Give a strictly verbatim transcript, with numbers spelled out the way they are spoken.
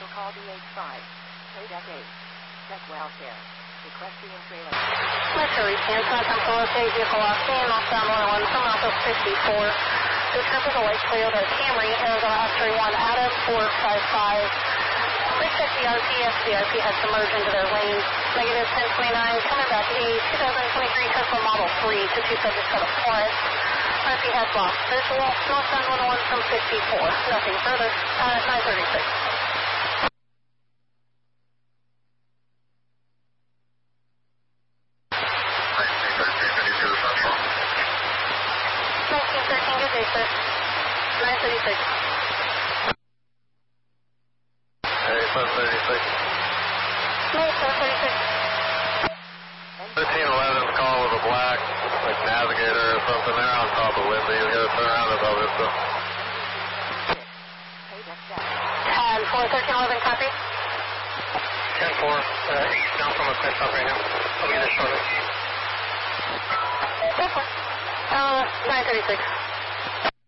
Vehicle call D H five. Plate at eight. Check welfare. Request the trailer. Mercury, Kansas, Temple, okay, vehicle off scene, northbound one oh one from Office fifty-four. This is a white Toyota Camry, Arizona F thirty-one, Adam four five five. Please check the R P S. The R P has submerged into their lane. Negative ten twenty-nine, coming back a two thousand twenty-three Tesla Model three to two subjects out of Florence. R P has lost visual, northbound one oh one from fifty-four. Nothing further. Uh, nine thirty-six. nineteen thirteen, good day, sir. nine thirty-six. Hey, seven thirty-six. No, seven thirty-six. thirteen eleven call with a black, like Navigator or something there on top of Windy. You gotta turn around above it, so. And four thirteen eleven, copy. ten four, uh, eastbound from a cliff right now. I'll be there shortly. ten four. Uh, nine thirty-six.